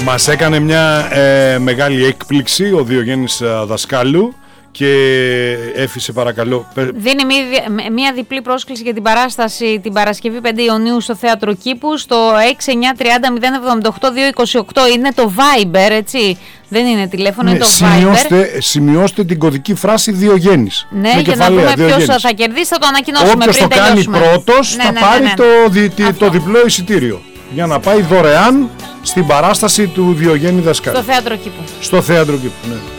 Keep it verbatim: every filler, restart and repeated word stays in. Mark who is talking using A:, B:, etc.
A: Μας έκανε μια ε, μεγάλη έκπληξη ο Διογέννης Δασκάλου και έφυσε, παρακαλώ.
B: Δίνει μια διπλή πρόσκληση για την παράσταση την Παρασκευή πέντε Ιουνίου στο Θέατρο Κήπου στο έξι εννιά τριάντα μηδέν εβδομήντα οκτώ διακόσια είκοσι οκτώ. Είναι το Viber, έτσι. Δεν είναι τηλέφωνο, ναι, είναι το
A: σημειώστε,
B: Viber.
A: Σημειώστε την κωδική φράση Διογέννης.
B: Ναι, για να δούμε ποιος θα κερδίσει, θα το ανακοινώσουμε.
A: Όποιος
B: πριν
A: το κάνει
B: τελειώσουμε.
A: πρώτος
B: ναι,
A: θα
B: ναι,
A: πάρει
B: ναι, ναι.
A: Το, δι, το διπλό εισιτήριο για να πάει δωρεάν στην παράσταση του Διογέννη Δασκάλου.
B: Στο Θέατρο Κήπου.
A: Στο Θέατρο Κήπου, ναι.